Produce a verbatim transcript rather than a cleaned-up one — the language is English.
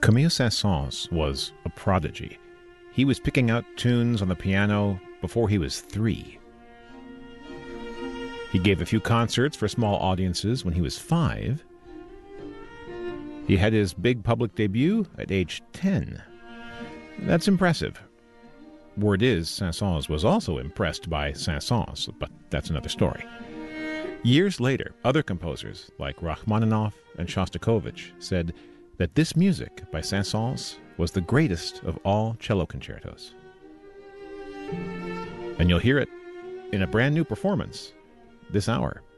Camille Saint-Saëns was a prodigy. He was picking out tunes on the piano before he was three. He gave a few concerts for small audiences when he was five. He had his big public debut at age ten. That's impressive. Word is, Saint-Saëns was also impressed by Saint-Saëns, but that's another story. Years later, other composers like Rachmaninoff and Shostakovich said that this music by Saint-Saëns was the greatest of all cello concertos. And you'll hear it in a brand new performance this hour.